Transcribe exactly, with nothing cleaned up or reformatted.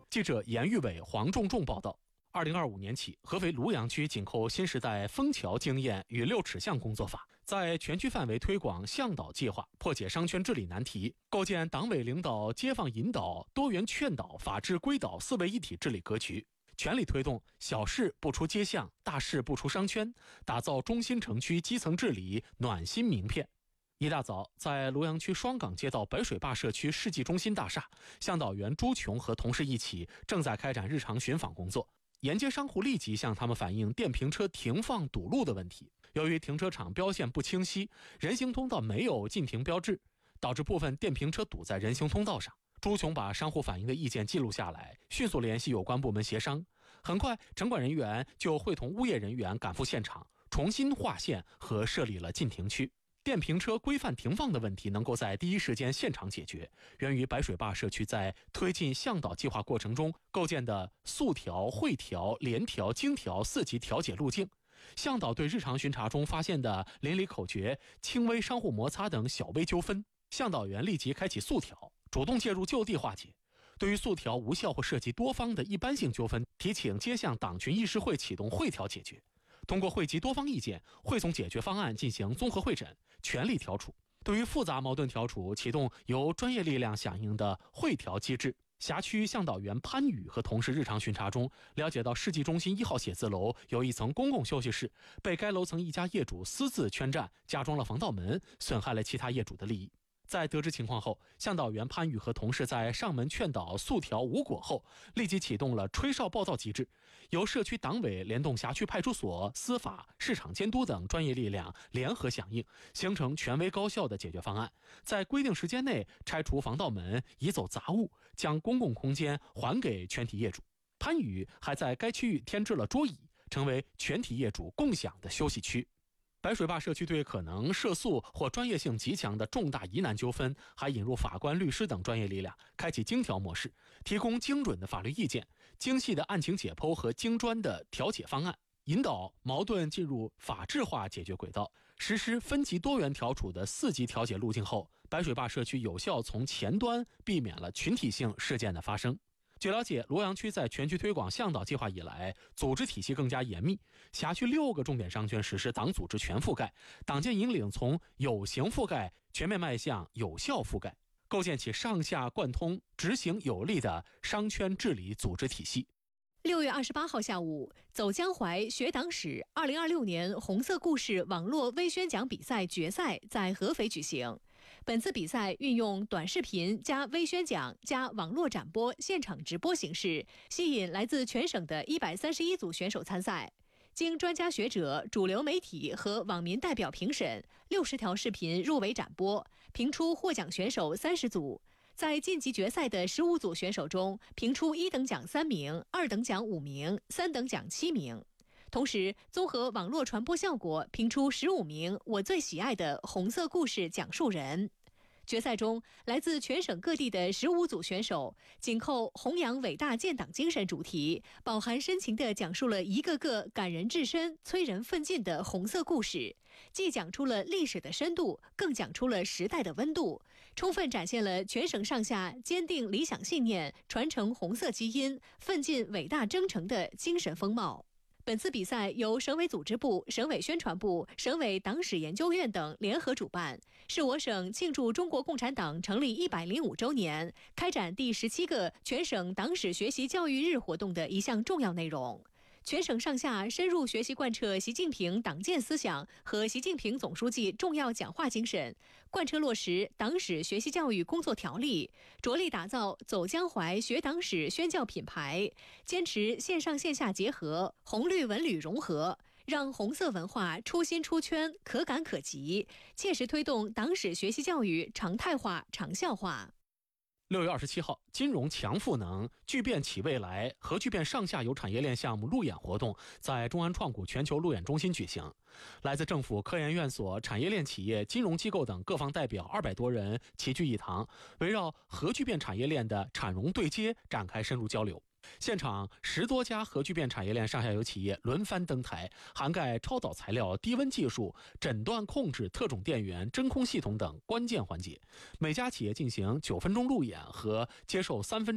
记者严玉伟、黄仲仲报道。二零二五年起，合肥庐阳区紧扣新时代枫桥经验与六尺巷工作法，在全区范围推广向导计划，破解商圈治理难题，构建党委领导街坊引导、多元劝导、法治归导四位一体治理格局，全力推动小事不出街巷，大事不出商圈，打造中心城区基层治理暖心名片。一大早，在庐阳区双岗街道白水坝社区世纪中心大厦，向导员朱琼和同事一起正在开展日常巡访工作。沿街商户立即向他们反映电瓶车停放堵路的问题。由于停车场标线不清晰，人行通道没有禁停标志，导致部分电瓶车堵在人行通道上。朱琼把商户反映的意见记录下来，迅速联系有关部门协商。很快，城管人员就会同物业人员赶赴现场，重新划线和设立了禁停区。电瓶车规范停放的问题能够在第一时间现场解决，源于白水坝社区在推进向导计划过程中构建的速调、会调、联调、经调四级调解路径。向导对日常巡查中发现的邻里口诀、轻微商户摩擦等小微纠纷，向导员立即开启速调，主动介入就地化解。对于速调无效或涉及多方的一般性纠纷，提请街巷党群议事会启动会调解决。通过汇集多方意见，汇总解决方案进行综合会诊，全力调处。对于复杂矛盾调处，启动由专业力量响应的会调机制。辖区向导员潘宇和同事日常巡查中，了解到世纪中心一号写字楼有一层公共休息室被该楼层一家业主私自圈占，加装了防盗门，损害了其他业主的利益。在得知情况后，向导员潘宇和同事在上门劝导速调无果后，立即启动了吹哨报道机制，由社区党委联动辖区派出所、司法、市场监督等专业力量联合响应，形成权威高效的解决方案，在规定时间内拆除防盗门，移走杂物，将公共空间还给全体业主。潘宇还在该区域添置了桌椅，成为全体业主共享的休息区。白水坝社区对可能涉诉或专业性极强的重大疑难纠纷，还引入法官、律师等专业力量，开启精调模式，提供精准的法律意见、精细的案情解剖和精专的调解方案，引导矛盾进入法治化解决轨道。实施分级多元调处的四级调解路径后，白水坝社区有效从前端避免了群体性事件的发生。据了解，庐阳区在全区推广向导计划以来，组织体系更加严密，辖区六个重点商圈实施党组织全覆盖，党建引领从有形覆盖全面迈向有效覆盖，构建起上下贯通、执行有力的商圈治理组织体系。 六月二十八号下午，走江淮学党史二零二六年红色故事网络微宣讲比赛决赛在合肥举行。本次比赛运用短视频加微宣讲加网络展播现场直播形式，吸引来自全省的一百三十一组选手参赛。经专家学者、主流媒体和网民代表评审，六十条视频入围展播，评出获奖选手三十组。在晋级决赛的十五组选手中，评出一等奖三名，二等奖五名，三等奖七名。同时，综合网络传播效果，评出十五名我最喜爱的红色故事讲述人。决赛中，来自全省各地的十五组选手，紧扣弘扬伟大建党精神主题，饱含深情地讲述了一个个感人至深、催人奋进的红色故事，既讲出了历史的深度，更讲出了时代的温度，充分展现了全省上下坚定理想信念、传承红色基因、奋进伟大征程的精神风貌。本次比赛由省委组织部、省委宣传部、省委党史研究院等联合主办，是我省庆祝中国共产党成立一百零五周年，开展第十七个全省党史学习教育日活动的一项重要内容。全省上下深入学习贯彻习近平党建思想和习近平总书记重要讲话精神，贯彻落实党史学习教育工作条例，着力打造走江淮学党史宣教品牌，坚持线上线下结合，红绿文旅融合，让红色文化出新出圈，可感可及，切实推动党史学习教育常态化、长效化。 六月二十七号，金融强赋能，聚变起未来核聚变上下游产业链项目路演活动在中安创谷全球路演中心举行。来自政府、科研院所、产业链企业、金融机构等各方代表二百多人齐聚一堂，围绕核聚变产业链的产融对接展开深入交流。现场十多家核聚变产业链上下游企业轮番登台，涵盖超导材料、低温技术、诊断控制、特种电源、真空系统等关键环节。每家企业进行九分钟路演和接受三分